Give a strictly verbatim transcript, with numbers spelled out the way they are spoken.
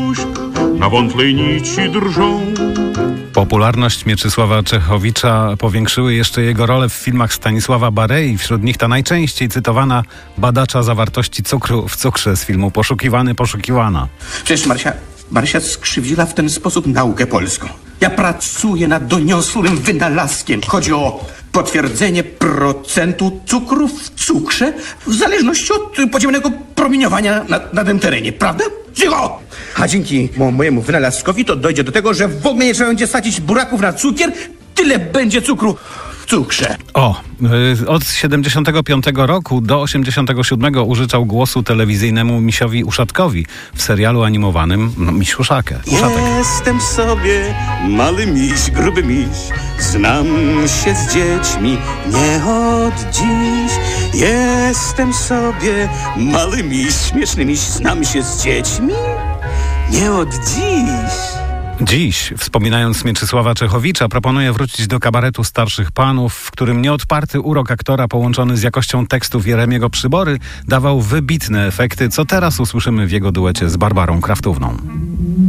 Na wątłej nici drżą. Popularność Mieczysława Czechowicza powiększyły jeszcze jego role w filmach Stanisława Barei. Wśród nich ta najczęściej cytowana Badacza zawartości cukru w cukrze z filmu Poszukiwany, poszukiwana. Przecież Marysia, Marysia skrzywdziła w ten sposób naukę polską. Ja pracuję nad doniosłym wynalazkiem. Chodzi o potwierdzenie procentu cukru w cukrze w zależności od podziemnego promieniowania na, na tym terenie, prawda? Cicho! A dzięki mo- mojemu wynalazkowi to dojdzie do tego, że w ogóle nie trzeba będzie sadzić buraków na cukier, tyle będzie cukru w cukrze. O, y, od siedemdziesiątego piątego roku do osiemdziesiątego siódmego użyczał głosu telewizyjnemu Misiowi Uszatkowi w serialu animowanym no, Miś Uszakę. Uszatek. Jestem sobie mały miś, gruby miś. Znam się z dziećmi nie od dziś. Jestem sobie mały miś, śmieszny miś. Znam się z dziećmi nie od dziś. Dziś, wspominając Mieczysława Czechowicza, proponuję wrócić do kabaretu starszych panów, w którym nieodparty urok aktora połączony z jakością tekstów Jeremiego Przybory dawał wybitne efekty, co teraz usłyszymy w jego duecie z Barbarą Kraftówną.